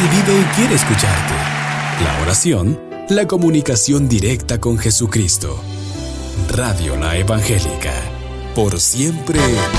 Nadie vive y quiere escucharte. La oración, la comunicación directa con Jesucristo. Radio La Evangélica. Por siempre